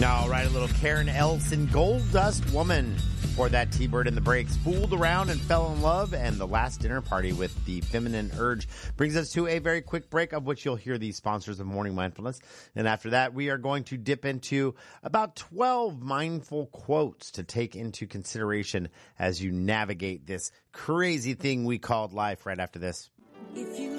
All right, a little Karen Elson, Gold Dust Woman. For that T-Bird in the Breaks, Fooled Around and Fell in Love, and The Last Dinner Party with The Feminine Urge. Brings us to a very quick break, of which you'll hear the sponsors of Morning Mindfulness. And after that, we are going to dip into about 12 mindful quotes to take into consideration as you navigate this crazy thing we called life right after this. If you